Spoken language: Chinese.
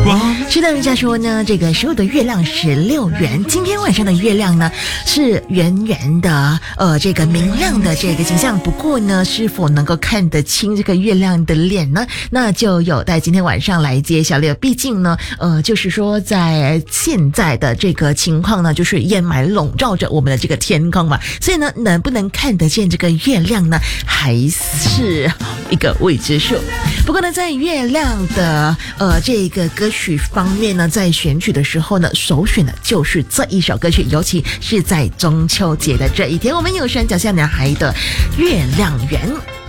是的，人家说呢，这个时候的月亮16圆，今天晚上的月亮呢是圆圆的，这个明亮的这个景象。不过呢，是否能够看得清这个月亮的脸呢？那就有待今天晚上来揭晓了。毕竟呢，就是说在现在的这个情况呢，就是掩埋笼罩着我们的这个天空嘛，所以呢，能不能看得见这个月亮呢，还是一个未知数。不过呢，在月亮的这个歌曲方面呢，在选曲的时候呢，首选的就是这一首歌曲，尤其是在中秋节的这一天，我们有山脚下男孩的月亮圆。